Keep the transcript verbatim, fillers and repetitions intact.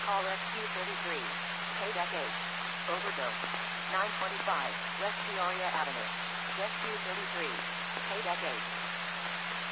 Call Rescue thirty-three. K-Deck eight. Overdose. nine twenty-five, West Peoria Avenue. Rescue thirty-three. K-Deck eight.